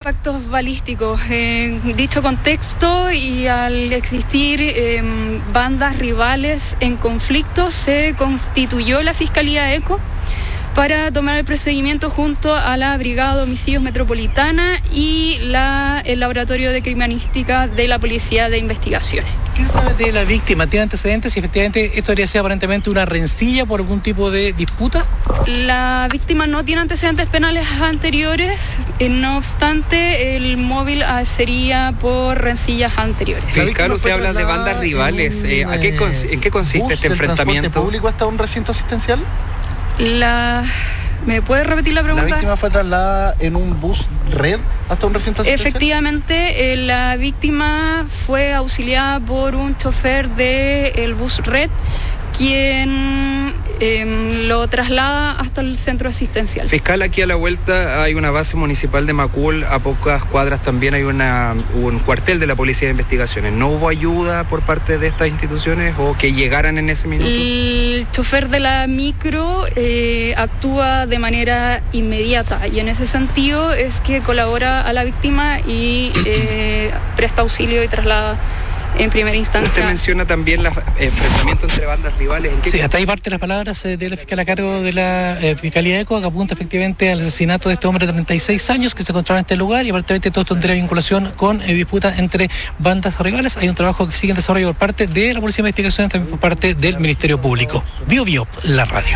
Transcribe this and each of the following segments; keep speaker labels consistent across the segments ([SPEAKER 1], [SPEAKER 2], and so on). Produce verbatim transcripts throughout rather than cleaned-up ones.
[SPEAKER 1] artefactos balísticos. En dicho contexto y al existir eh, bandas rivales en conflicto, se constituyó la Fiscalía ECO para tomar el procedimiento junto a la Brigada de Homicidios Metropolitana y la, el Laboratorio de Criminalística de la Policía de Investigaciones.
[SPEAKER 2] ¿Qué se sabe de la víctima? ¿Tiene antecedentes? Si efectivamente esto habría sido aparentemente una rencilla por algún tipo de disputa.
[SPEAKER 1] La víctima no tiene antecedentes penales anteriores, eh, no obstante el móvil ah, sería por rencillas anteriores.
[SPEAKER 3] Fiscal, usted habla de bandas rivales.
[SPEAKER 4] Un,
[SPEAKER 3] eh, ¿a qué cons- ¿En qué consiste este enfrentamiento?
[SPEAKER 4] ¿El público hasta un recinto asistencial?
[SPEAKER 1] La... ¿Me puede repetir la pregunta?
[SPEAKER 4] ¿La víctima fue trasladada en un bus red hasta un recinto asistencial?
[SPEAKER 1] Efectivamente, eh, la víctima fue auxiliada por un chofer del bus red, quien eh, lo traslada hasta el centro asistencial.
[SPEAKER 3] Fiscal, aquí a la vuelta hay una base municipal de Macul, a pocas cuadras también hay una, un cuartel de la Policía de Investigaciones. ¿No hubo ayuda por parte de estas instituciones o que llegaran en ese minuto?
[SPEAKER 1] El chofer de la micro eh, actúa de manera inmediata y en ese sentido es que colabora a la víctima y eh, presta auxilio y traslada en primera instancia.
[SPEAKER 3] Usted menciona también los enfrentamientos entre bandas rivales. ¿En qué...
[SPEAKER 2] Sí, hasta ahí parte las palabras eh, de la fiscal a cargo de la eh, Fiscalía ECO, que apunta efectivamente al asesinato de este hombre de treinta y seis años que se encontraba en este lugar, y aparentemente todo esto tendría vinculación con eh, disputas entre bandas rivales. Hay un trabajo que sigue en desarrollo por parte de la Policía de Investigación, también por parte del Ministerio Público. Bio Bio, la radio.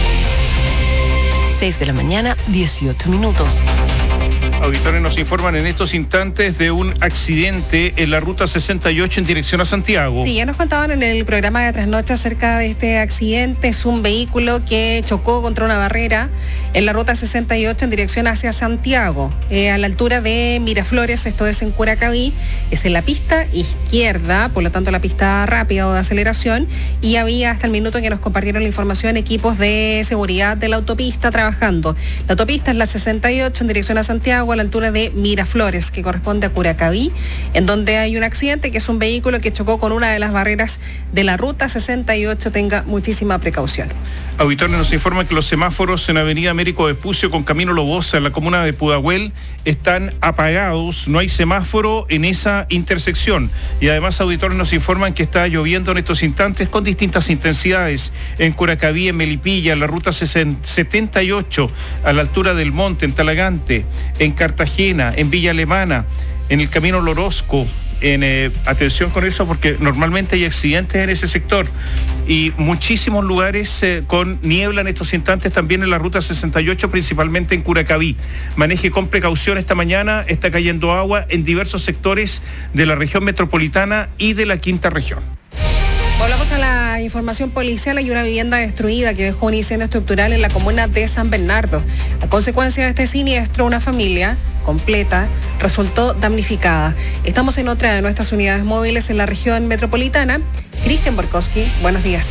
[SPEAKER 5] seis de la mañana, dieciocho minutos.
[SPEAKER 6] Auditores nos informan en estos instantes de un accidente en la ruta sesenta y ocho en dirección a Santiago.
[SPEAKER 7] Sí, ya nos contaban en el programa de Trasnoche acerca de este accidente. Es un vehículo que chocó contra una barrera en la ruta sesenta y ocho en dirección hacia Santiago, eh, a la altura de Miraflores, esto es en Curacaví. Es en la pista izquierda, por lo tanto la pista rápida o de aceleración, y había hasta el minuto en que nos compartieron la información equipos de seguridad de la autopista trabajando. La autopista es la sesenta y ocho en dirección a Santiago, a la altura de Miraflores, que corresponde a Curacaví, en donde hay un accidente que es un vehículo que chocó con una de las barreras de la ruta sesenta y ocho. Tenga muchísima precaución.
[SPEAKER 6] Auditores nos informan que los semáforos en Avenida Américo Vespucio con Camino Lobosa, en la comuna de Pudahuel, están apagados. No hay semáforo en esa intersección. Y además, auditores nos informan que está lloviendo en estos instantes con distintas intensidades en Curacaví, en Melipilla, en la ruta setenta y ocho, a la altura del Monte, en Talagante, en Cartagena, en Villa Alemana, en el Camino Lorosco. En, eh, atención con eso, porque normalmente hay accidentes en ese sector y muchísimos lugares eh, con niebla en estos instantes, también en la ruta sesenta y ocho, principalmente en Curacaví. Maneje con precaución esta mañana, está cayendo agua en diversos sectores de la región metropolitana y de la quinta región.
[SPEAKER 7] Volvamos a la información policial. Hay una vivienda destruida que dejó un incendio estructural en la comuna de San Bernardo. A consecuencia de este siniestro, una familia completa resultó damnificada. Estamos en otra de nuestras unidades móviles en la región metropolitana. Cristian Borkowski, buenos días.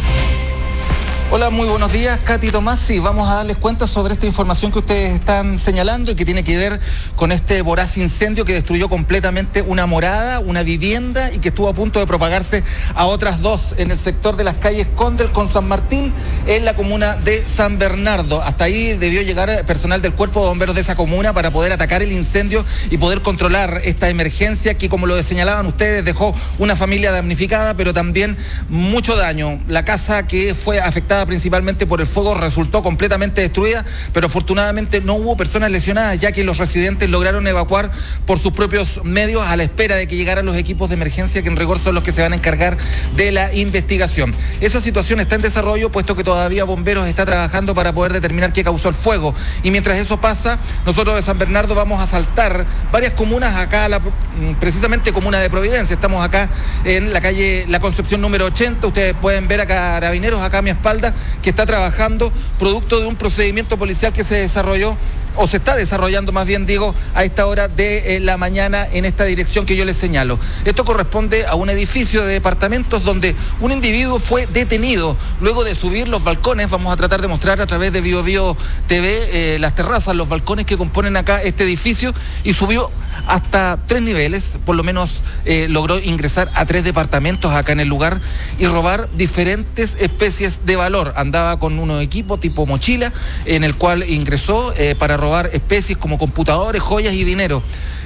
[SPEAKER 4] Hola, muy buenos días, Katy Tomás. Sí, vamos a darles cuenta sobre esta información que ustedes están señalando y que tiene que ver con este voraz incendio que destruyó completamente una morada, una vivienda, y que estuvo a punto de propagarse a otras dos en el sector de las calles Condel con San Martín, en la comuna de San Bernardo. Hasta ahí debió llegar personal del Cuerpo de Bomberos de esa comuna para poder atacar el incendio y poder controlar esta emergencia que, como lo señalaban ustedes, dejó una familia damnificada, pero también mucho daño. La casa, que fue afectada principalmente por el fuego, resultó completamente destruida, pero afortunadamente no hubo personas lesionadas, ya que los residentes lograron evacuar por sus propios medios a la espera de que llegaran los equipos de emergencia, que en rigor son los que se van a encargar de la investigación. Esa situación está en desarrollo, puesto que todavía Bomberos está trabajando para poder determinar qué causó el fuego, y mientras eso pasa, nosotros de San Bernardo vamos a saltar varias comunas acá, la, precisamente comuna de Providencia. Estamos acá en la calle La Concepción número ochenta. Ustedes pueden ver a Carabineros acá a mi espalda, que está trabajando producto de un procedimiento policial que se desarrolló, o se está desarrollando más bien, digo, a esta hora de eh, la mañana en esta dirección que yo les señalo. Esto corresponde a un edificio de departamentos donde un individuo fue detenido luego de subir los balcones. Vamos a tratar de mostrar a través de Bio Bio T V eh, las terrazas, los balcones que componen acá este edificio, y subió hasta tres niveles, por lo menos eh, logró ingresar a tres departamentos acá en el lugar y robar diferentes especies de valor. Andaba con unos equipos tipo mochila, en el cual ingresó eh, para robar especies como computadores, joyas y dinero.